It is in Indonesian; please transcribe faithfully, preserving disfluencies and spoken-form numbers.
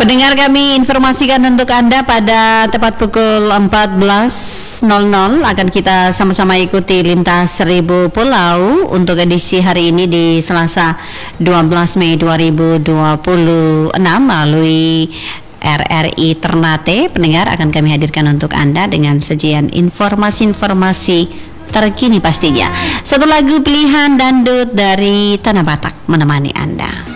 Pendengar, kami informasikan untuk Anda pada tepat pukul empat belas nol nol akan kita sama-sama ikuti lintas seribu pulau untuk edisi hari ini di Selasa dua belas Mei dua ribu dua puluh enam melalui R R I Ternate. Pendengar, akan kami hadirkan untuk Anda dengan sajian informasi-informasi terkini pastinya. Satu lagu pilihan dangdut dari Tanah Batak menemani Anda.